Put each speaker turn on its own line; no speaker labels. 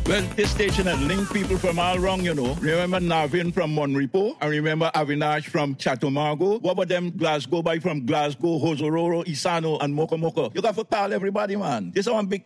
Well, this station had linked people from all around, you know. Remember Navin from Monrepo? I remember Avinash from Chatumago. What about them Glasgow boy from Glasgow, Hosororo, Isano, and Mokomoko? You got to call everybody, man. This is one big